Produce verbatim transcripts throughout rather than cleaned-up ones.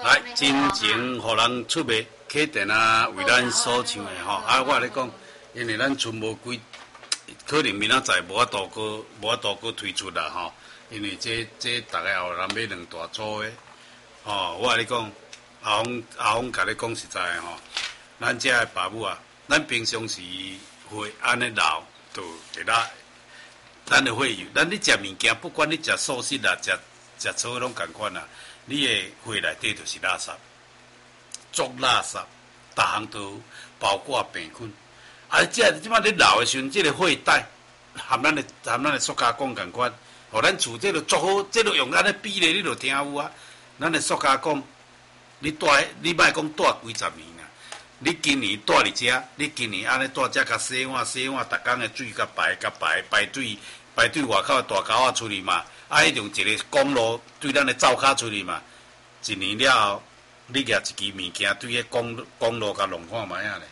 来，真情互人出卖，客店啊，为咱所唱的吼。啊，我咧讲，因为咱存无几，可能明仔载无法度个，无法度个推出啦吼。因为这这大概后人买两大组的，吼，我咧讲，阿峰阿峰甲你讲实在的吼，咱遮的爸母啊，咱平常时会安尼闹，就会啦。咱的会有，咱你食物件，不管你食素食啦，食食草拢共款啦。你的血内底就是垃圾，足垃圾，逐项都包括病菌。啊，即即摆你老的时阵，即、這个血带含咱的含咱的塑胶管共款，互咱厝这个做好，这个用安尼比例，你就听有啊。咱的塑胶管，你带你莫讲带几十年啊，你今年带伫遮，你今年安尼带遮甲洗碗洗碗，逐工的水甲排甲排排队排队外口的大沟仔出去嘛。啊，用一个公路对咱的灶骹出去嘛，一年了后，你举一支物件对迄公公路甲弄看卖啊咧，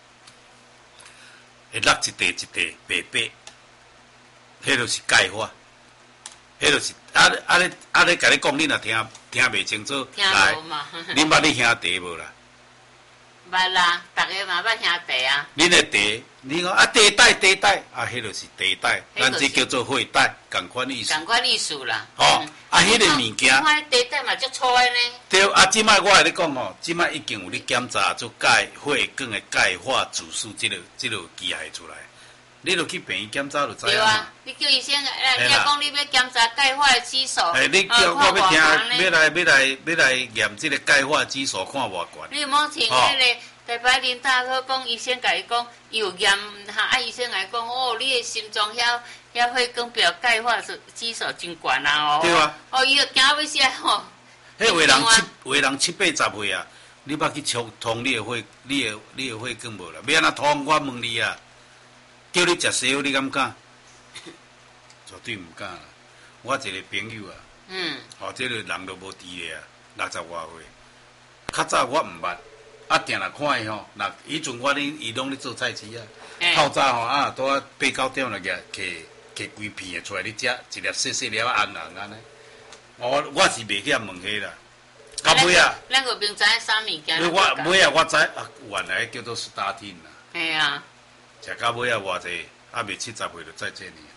会落一地一地白白，迄著是钙化，迄著是啊啊咧啊咧，甲你讲，你若听听袂清楚，来，恁捌你兄弟无啦？ 捌啦，逐个嘛捌兄弟啊。 恁的地，你讲啊地带地带，啊，迄著是地带，咱这叫做血带，共款意思。 共款意思啦。 哦，啊，迄个物件。 看地带嘛足粗的呢。 对，啊，即摆我来你讲吼，即摆已经有咧检查做钙血管的钙化指数，即个即个机械出来，你著去病院检查就知影嘛。 对啊，你叫医生，哎，你讲你要检查钙化的指数。 哎，你叫我要听，要来要来要来验即个钙化指数，看偌悬。 你莫听迄个。台北林大哥讲，医生甲伊讲，伊有验哈，啊，医生来讲，哦，你的心脏遐遐血管表钙化指数真悬啊！哦， 对啊。 哦，伊就惊要死吼。 迄有的人七，有的人七八十岁啊，你捌去通通你的血，你的你的血管无啦？要安怎通？我问你啊，叫你食西药，你敢敢？绝对毋敢啦！我一个朋友啊，嗯，哦，这个人都无伫咧啊，六十外岁，较早我毋捌。啊，定来看伊吼，那以前我咧，伊拢咧做菜市啊。透早吼啊，拄啊八九点来个摕摕规片的出来，你食一粒细细粒啊红红安尼。我我是袂晓问迄啦。到尾啊， 咱个明知影啥物件？ 我尾啊，我知啊，原来叫做斯大汀啦。 系啊。 食到尾啊，偌济还未七十岁就再见你。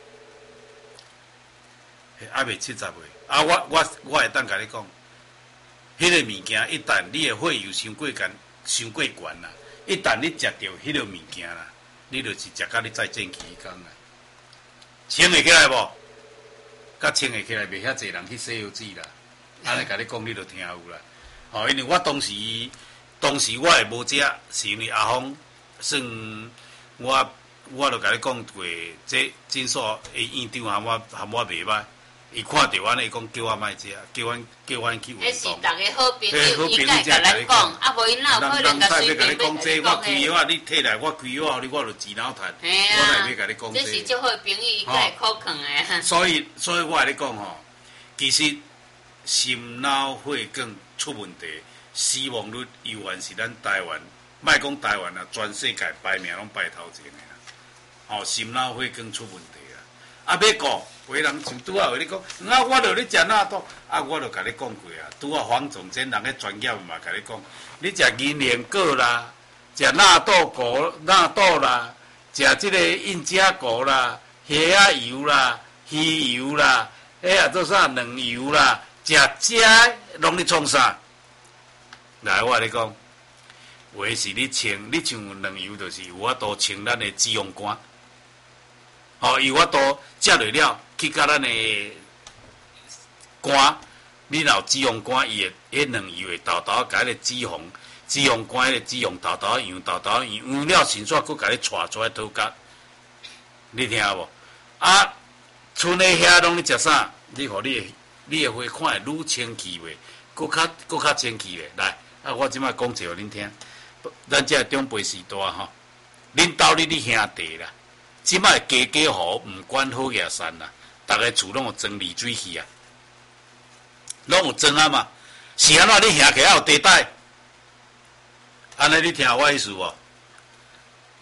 还未七十岁，啊，我我我会当甲你讲。迄个物件，一旦你的血油伤过悬，伤过悬啦，一旦你食着迄个物件啦，你就是食到你再见期间啦。清会起来无？甲清会起来，袂遐济人去洗油纸啦。安尼甲你讲，你就听有啦。哦，因为我当时当时我会无食，是因为阿峰算我我著甲你讲过，这诊所的院长含我含我袂歹。伊看到阮，伊讲叫我莫食，叫阮叫阮去运动。 迄是逐个好朋友，伊甲甲咱讲，啊无因哪有可能甲随便要甲你讲我开药啊，你摕来我开药啊，你我就钱脑趁。我来要甲你讲这。这是足好朋友，伊甲会可抗的。 所以，所以我来你讲吼，其实心脑血管出问题，死亡率永远是咱台湾，莫讲台湾啊，全世界排名拢排头前的啦。吼，心脑血管出问题啊，啊要顾。有个人像拄啊，话你讲，啊，我著咧食纳豆，啊，我著甲你讲过啊，拄啊，黄总监人咧专业嘛，甲你讲，你食银莲果啦，食纳豆果、纳豆啦，食即个印加果啦，虾仔油啦，鱼油啦，迄啊做啥卵油啦，食食拢咧创啥？来，我咧讲，话是你清，你像卵油，就是有法度清咱的脂肪肝。哦，有法度食落了，去甲咱的肝，你若有脂肪肝，伊会迄两油会豆豆甲迄个脂肪、脂肪肝迄个脂肪豆豆样豆豆样，样了迅速佫甲你带出来头壳，你听无？啊，剩的遐拢咧食啥？你互你的你的血看会愈清气袂？佫较佫较清气咧。来，啊，我即摆讲一个互恁听，咱这长辈时代吼，恁兜里你兄弟啦。即摆家家户毋管好野山啦，逐个厝拢有装沥水器啊，拢有装啊嘛。是安怎你兄起还有地带？安尼你听我意思无？ 啊，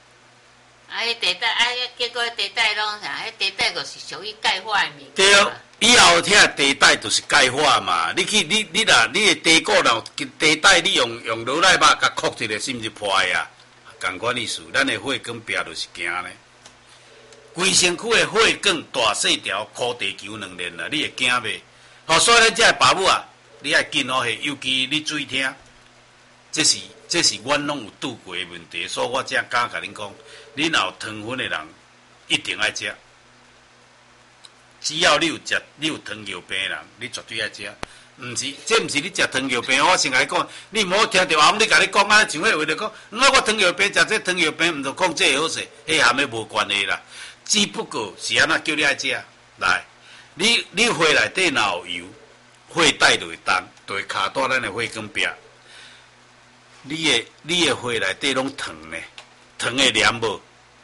迄地带，啊，结果地带拢啥？迄地带就是属于钙化的物件。 对， 以后遐地带就是钙化嘛。你去你你若你的地沟若地带，你用用罗赖肉甲壳一下，是毋是破啊？共款意思，咱的血管壁就是惊呢。规身躯的血管大细条，箍地球两连啦，你会惊袂？吼，所以咱这爸母啊，你爱紧哦，尤其你注意听，这是这是阮拢有拄过的问题，所以我才敢甲恁讲，你若有糖分的人，一定爱食。只要你有食，你有糖尿病的人，你绝对爱食。毋是，这毋是你食糖尿病。我先甲你讲，你毋好听着后尾甲你讲啊，像迄话着讲，那我糖尿病食这糖尿病，毋着讲这好势，迄含的无关系啦。只不过是安那叫你爱食。来，你你血内底若有油，血带就会动，就会卡到咱的血管壁。你的你的血内底拢糖呢，糖会黏无？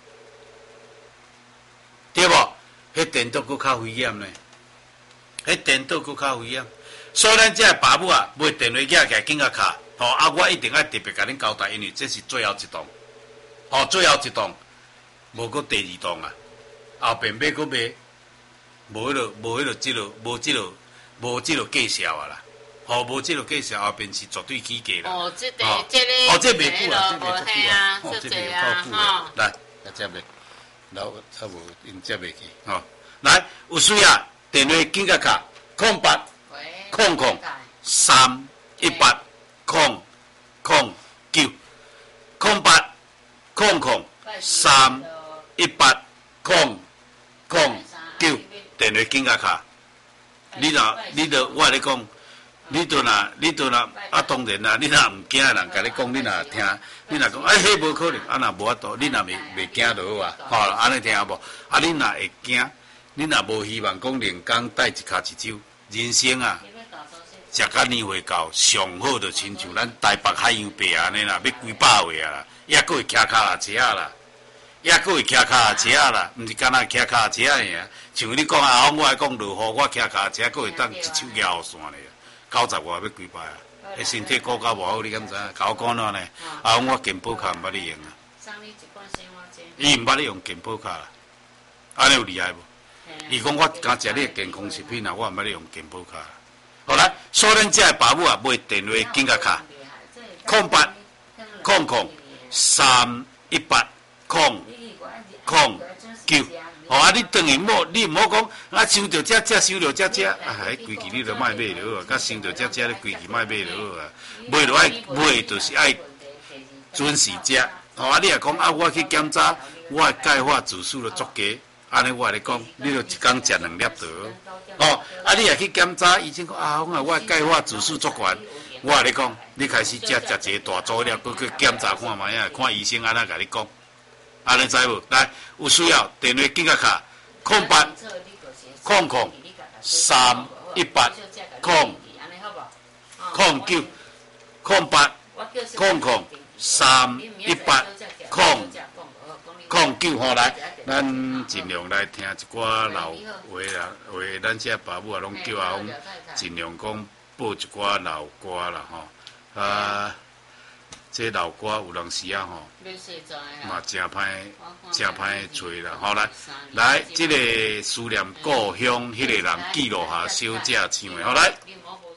对无？迄电导搁较危险呢，迄电导搁较危险，所以咱这爸母啊，买电话寄起来紧甲卡，吼啊！我一定爱特别甲恁交代，因为这是最后一档，吼，最后一档，无搁第二档啊，后边买搁买，无迄落无迄落即落无即落无即落计数啊啦，吼，无即落计数后边是绝对起价啦。 哦，这个这个， 哦，这袂久啊，这袂足久啊， 哦， 这袂啊， 够久啊，来，来接袂。老差无因接袂去，吼、哦！来，有需要电话紧甲卡，空八空空三一八空空九空八空空三一八空空九，电话紧甲卡。你若你著我咧讲，你著若你著若啊，当然啦，你若毋惊人甲你讲，你若听。你若讲，哎，迄无可能，啊，若无法度，你若袂袂惊就好啊，吼，安尼听无？啊，你若会惊，你若无希望讲连工带一骹一手，人生啊，食到年岁到，上好就亲像咱台北海洋白安尼啦，要几百岁啊啦，也搁会骑脚踏车啦，也搁会骑脚踏车啦，毋是干那骑脚踏车尔，像你讲啊，我爱讲落雨，我骑脚踏车，搁会当一手摇雨伞咧，九十外要几摆啊？迄身体顾较无好，你敢知影？甲我讲了呢，啊，我健保卡毋捌你用啊。伊毋捌你用健保卡啦，安尼有厉害无？伊讲我敢食你健康食品啊，我毋捌你用健保卡。好来，所以咱这爸母啊，买电话紧甲卡，空八空空三一八空空九。哦啊！你等于莫，你毋好讲啊，想着遮遮，想着遮遮，啊，迄规矩你著莫买了啊！甲想着遮遮，你规矩莫买了啊！买着爱买，就是爱准时食。哦啊！你若讲啊，我去检查，我的钙化指数著足低，安尼我来讲，你著一工食两粒就好。哦啊！你若去检查，医生讲啊，我我的钙化指数足悬，我来讲，你开始食食一个大组粒，搁去检查看卖啊，看医生安怎甲你讲。安尼知无？来，有需要电话紧甲卡，空八空空三一八空空九空八空空三一八空空九，吼来，咱尽量来听一寡老话啦，话咱这爸母啊，拢叫啊，讲尽量讲报一寡老歌啦，吼啊。这老歌有当时啊吼，嘛真歹，真歹找啦。好来，来，这个思念故乡，迄个人记录下小姐唱的，好来。